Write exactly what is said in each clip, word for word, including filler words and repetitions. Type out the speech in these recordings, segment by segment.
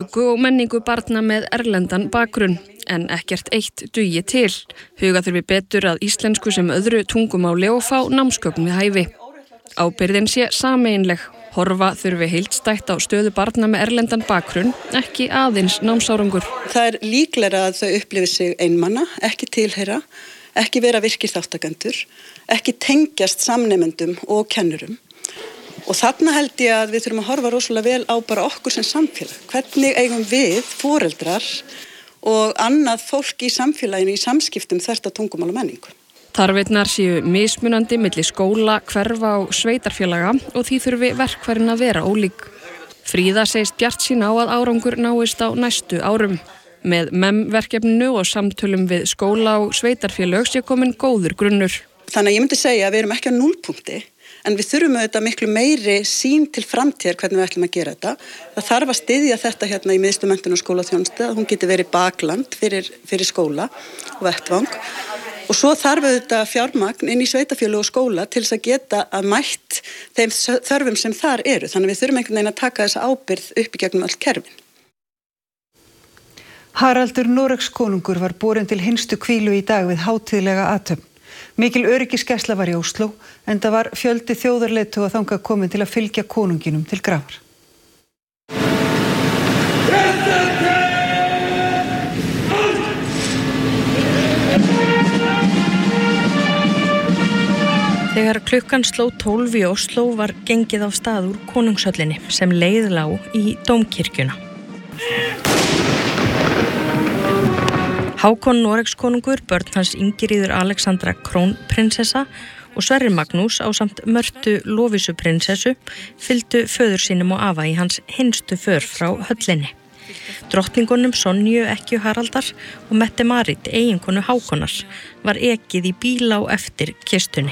tungu og menningu barna með erlendan bakgrunn, en ekkert eitt dugi til. Huga þurfi betur að íslensku sem öðru tungumáli og fá námsgögn við hæfi. Ábyrgðin sé sameiginleg. Horfa þurfi heildstætt á stöðu barna með erlendan bakgrunn, ekki aðeins námsárangur. Það er líklegra að þau upplifi sig einmanna, ekki tilheyra, ekki vera virkir þáttakendur, ekki tengjast samnemendum og kennurum. Og þarna held ég að við þurfum að horfa rosalega vel á bara okkur sem samfélag. Hvernig eigum við, foreldrar og annað fólk í samfélaginu í samskiptum þvert á tungumál og menningu. Þarfirnar séu mismunandi milli skóla, hverfa og sveitarfélaga og því þurfi verkfærin að vera ólík. Fríða segist bjartsýn á að árangur náist á næstu árum. Með M E M-verkefninu og samtölum við skóla og sveitarfélög sé komin góður grunnur. Þannig að ég myndi segja að við erum ekki á núllpunkti. En við þurfum auðvitað miklu meiri sín til framtíðar hvernig við ætlum að gera þetta. Það þarf að styðja þetta hérna í miðstöð menntun og skólaþjónustu, að hún geti verið bakland fyrir, fyrir skóla og vettvang. Og svo þarf auðvitað fjármagn inn í sveitarfélög og skóla til þess að geta að mætt þeim þörfum sem þar eru. Þannig að við þurfum einhvern veginn að taka þessa ábyrgð upp í gegnum öll kerfin. Haraldur Noregskonungur var borinn til hinstu hvílu í dag við hátíðlega athöfn. Mikil öryggisgæsla var í Ósló, en það var fjöldi þjóðarleiðtoga þangað komin til að fylgja konunginum til grafar. Þegar klukkan sló tólf í Ósló var gengið á stað úr konungshöllinni sem leið lá í dómkirkjuna. Hákon Noregskonungur, börn hans Ingiríður Alexandra krónprinsessa og Sverrir Magnús ásamt Mörtu Lovísu prinsessu fylgdu föður sínum og afa í hans hinstu för frá höllinni. Drottningunum Sonju Ekkju Haraldar og Mette-Marit, eiginkonu Hákonar, var ekið í bíl á eftir kistunni.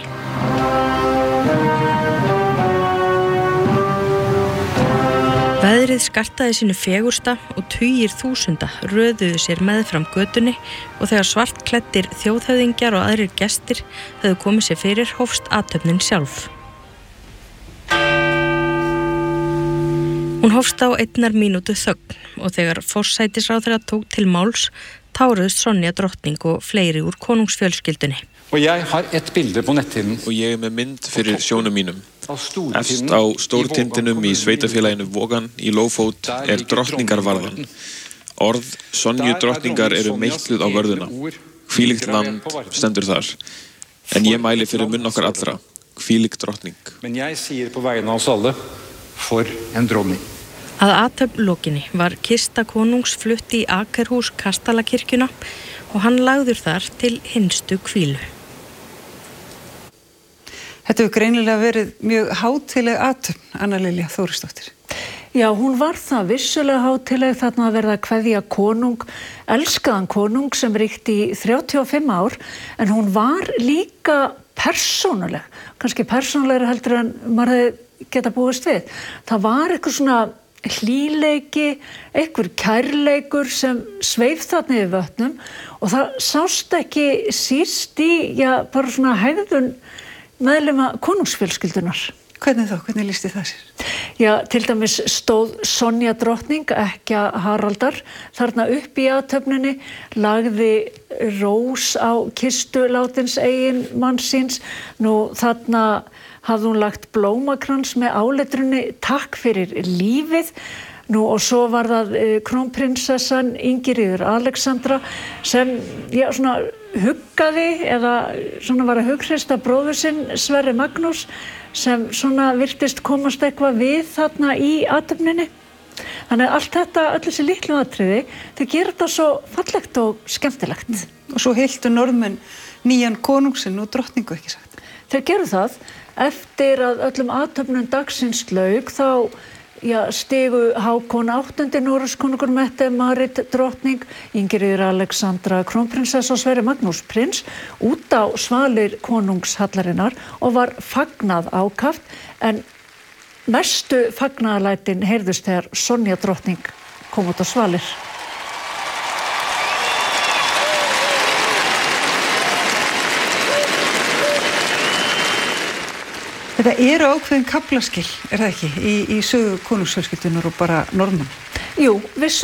Veðrið skartaði sínu fegursta og tugir þúsunda röðuðu sér meðfram götunni og þegar svartklæddir þjóðhöfðingjar og aðrir gestir höfðu komið sér fyrir hófst athöfnin sjálf. Hún hófst á einnar mínútu þögn og þegar forsætisráðherra tók til máls táruðust Sonja drottning og fleiri úr konungsfjölskyldunni. Og ég har ett bilde på nethinnen. Og ég er með mynd fyrir sjónum mínum. Efst á stórtindinum í sveitafélaginu Vogan í Lófót er drottningarvarðan. Orð Sonju drottningar eru meitluð á vörðuna. Hvílíkt land stendur þar. En ég mæli fyrir munn okkar allra. Hvílík drottning. Men ég sier på vegne av oss alle, for en dronning. Að athöfn lokinni var kista konungs flutt í Akerhús Kastalakirkjuna og hann lagður þar til hinstu hvílu. Þetta hefur greinilega verið mjög hátíðleg athöfn, Anna Lilja Þórisdóttir. Já, hún var það vissulega hátíðleg þarna að verða að kveðja konung, elskaðan konung sem ríkti í þrjátíu og fimm ár, en hún var líka persónuleg, kannski persónulegri heldur en maður hefði geta búist við. Það var eitthvað svona hlýleiki, einhver kærleikur sem sveif þarna yfir vötnum og það sást ekki síst í, já, bara svona hegðun meðlima konungsfjölskyldunar. Hvernig þá? Hvernig lýsti það sér? Já, til dæmis stóð Sonja drottning, Ekkja Haraldar, þarna upp í athöfninni, lagði rós á kistu látins eigin manns síns. Nú þarna hafði hún lagt blómakrans með áletrunni takk fyrir lífið. Nú og svo var það eh, krónprinsessan Ingiríður Alexandra sem já, svona huggaði eða svona var að hughrista bróður sinn Sverrir Magnús sem svona virtist komast eitthvað við þarna í athöfninni. Þannig að allt þetta, öll þessi litlu atriði, þau gera þetta svo fallegt og skemmtilegt. Mm. Og svo heiltu norðmenn nýjan konungsinn og drottningu ekki sagt. Þau geru það eftir að öllum athöfnum dagsins lauk þá Já, stigu Hákon áttundi Noregskonungur Mette-Marit drottning, Ingiríður Alexandra krónprinsessa og Sverrir Magnús prins út á svalir konungshallarinnar og var fagnað ákaft, en mestu fagnaðarlætin heyrðust þegar Sonja drottning kom út á svalir. Þetta eru ákveðin kaflaskil, er það ekki, í, í sögu konungsfjölskyldunar og bara norðmann? Jú, vissu